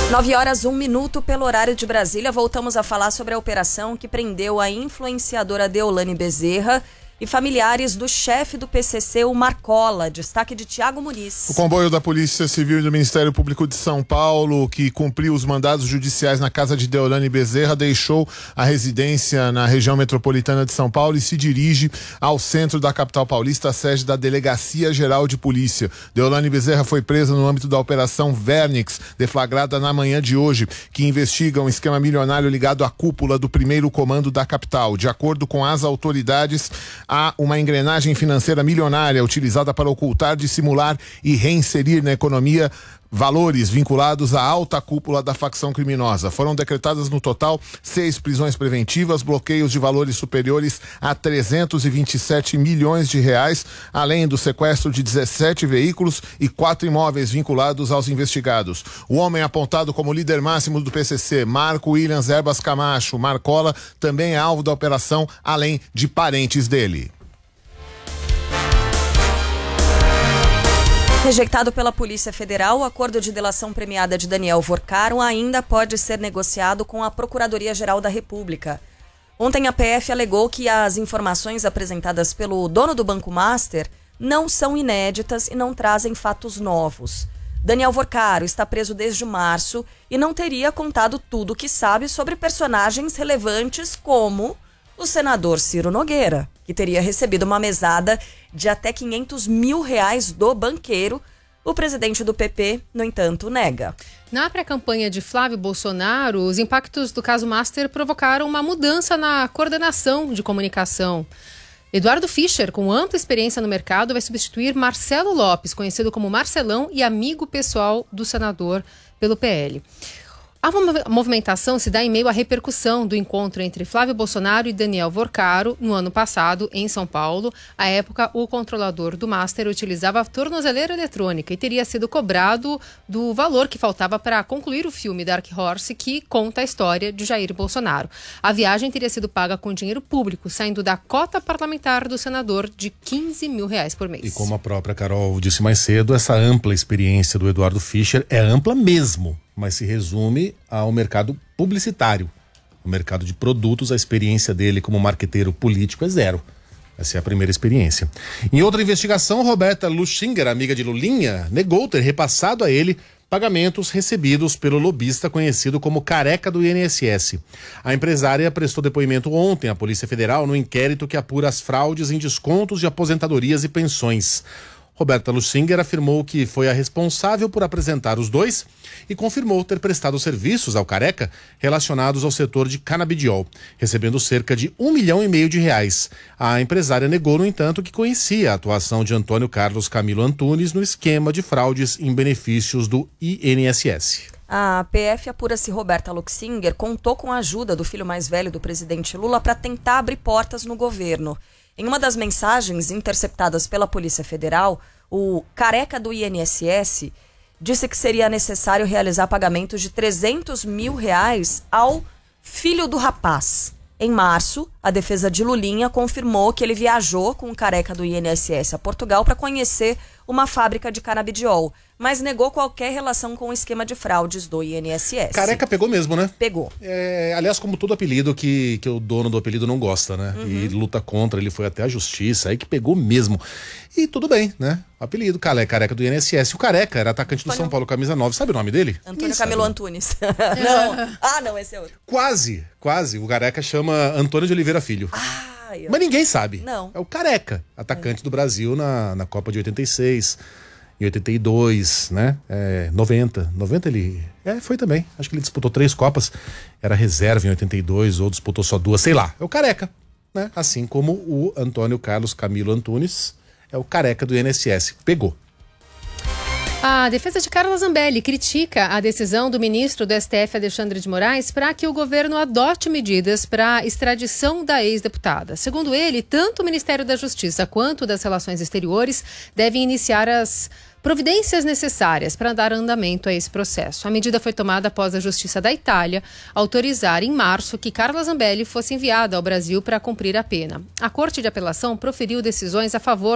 9h01 pelo horário de Brasília. Voltamos a falar sobre a operação que prendeu a influenciadora Deolane Bezerra e familiares do chefe do PCC, o Marcola. Destaque de Tiago Muniz. O comboio da Polícia Civil e do Ministério Público de São Paulo, que cumpriu os mandados judiciais na casa de Deolane Bezerra, deixou a residência na região metropolitana de São Paulo e se dirige ao centro da capital paulista, a sede da Delegacia Geral de Polícia. Deolane Bezerra foi presa no âmbito da Operação Vernix, deflagrada na manhã de hoje, que investiga um esquema milionário ligado à cúpula do primeiro comando da capital. De acordo com as autoridades, há uma engrenagem financeira milionária utilizada para ocultar, dissimular e reinserir na economia valores vinculados à alta cúpula da facção criminosa. Foram decretadas no total 6 prisões preventivas, bloqueios de valores superiores a 327 milhões de reais, além do sequestro de 17 veículos e 4 imóveis vinculados aos investigados. O homem apontado como líder máximo do PCC, Marco Williams Erbas Camacho, Marcola, também é alvo da operação, além de parentes dele. Rejeitado pela Polícia Federal, o acordo de delação premiada de Daniel Vorcaro ainda pode ser negociado com a Procuradoria-Geral da República. Ontem a PF alegou que as informações apresentadas pelo dono do Banco Master não são inéditas e não trazem fatos novos. Daniel Vorcaro está preso desde março e não teria contado tudo o que sabe sobre personagens relevantes como o senador Ciro Nogueira, que teria recebido uma mesada de até R$500 mil do banqueiro. O presidente do PP, no entanto, nega. Na pré-campanha de Flávio Bolsonaro, os impactos do caso Master provocaram uma mudança na coordenação de comunicação. Eduardo Fischer, com ampla experiência no mercado, vai substituir Marcelo Lopes, conhecido como Marcelão e amigo pessoal do senador pelo PL. A movimentação se dá em meio à repercussão do encontro entre Flávio Bolsonaro e Daniel Vorcaro no ano passado, em São Paulo. À época, o controlador do Master utilizava a tornozeleira eletrônica e teria sido cobrado do valor que faltava para concluir o filme Dark Horse, que conta a história de Jair Bolsonaro. A viagem teria sido paga com dinheiro público, saindo da cota parlamentar do senador de R$15 mil por mês. E como a própria Carol disse mais cedo, essa ampla experiência do Eduardo Fischer é ampla mesmo, mas se resume ao mercado publicitário. O mercado de produtos, a experiência dele como marqueteiro político é zero. Essa é a primeira experiência. Em outra investigação, Roberta Luxinger, amiga de Lulinha, negou ter repassado a ele pagamentos recebidos pelo lobista conhecido como Careca do INSS. A empresária prestou depoimento ontem à Polícia Federal no inquérito que apura as fraudes em descontos de aposentadorias e pensões. Roberta Luxinger afirmou que foi a responsável por apresentar os dois e confirmou ter prestado serviços ao Careca relacionados ao setor de canabidiol, recebendo cerca de R$1,5 milhão. A empresária negou, no entanto, que conhecia a atuação de Antônio Carlos Camilo Antunes no esquema de fraudes em benefícios do INSS. A PF apura se Roberta Luxinger contou com a ajuda do filho mais velho do presidente Lula para tentar abrir portas no governo. Em uma das mensagens interceptadas pela Polícia Federal, o Careca do INSS disse que seria necessário realizar pagamentos de R$300 mil ao filho do rapaz. Em março, a defesa de Lulinha confirmou que ele viajou com o Careca do INSS a Portugal para conhecer uma fábrica de canabidiol, mas negou qualquer relação com o esquema de fraudes do INSS. Careca pegou mesmo, né? Pegou. Aliás, como todo apelido que o dono do apelido não gosta, né? E luta contra, ele foi até a justiça, aí que pegou mesmo. E tudo bem, né? Apelido, Careca do INSS. O Careca era atacante do São Paulo, camisa 9. Sabe o nome dele? Antônio Camilo Antunes. Não. Ah, não, esse é outro. Quase. O Careca chama Antônio de Oliveira Filho. Mas ninguém sabe. Não. É o Careca, atacante do Brasil na Copa de 86, em 82, né? 90 ele... foi também. Acho que ele disputou 3 Copas. Era reserva em 82, ou disputou só 2, sei lá. É o Careca, né? Assim como o Antônio Carlos Camilo Antunes é o Careca do INSS. Pegou. A defesa de Carla Zambelli critica a decisão do ministro do STF, Alexandre de Moraes, para que o governo adote medidas para a extradição da ex-deputada. Segundo ele, tanto o Ministério da Justiça quanto das Relações Exteriores devem iniciar as providências necessárias para dar andamento a esse processo. A medida foi tomada após a Justiça da Itália autorizar em março que Carla Zambelli fosse enviada ao Brasil para cumprir a pena. A Corte de Apelação proferiu decisões a favor